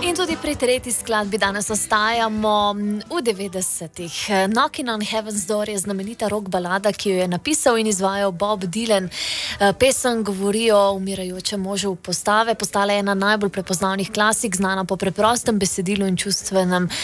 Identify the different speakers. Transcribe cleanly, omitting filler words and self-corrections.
Speaker 1: In tudi pri tretji skladbi danes ostajamo v 90-ih. Knocking on Heaven's Door je znamenita rock balada, ki jo je napisal in izvajal Bob Dylan. Pesem govori o umirajočem možu postave, postala je ena najbolj prepoznavnih klasik, znana po preprostem besedilu in čustvenem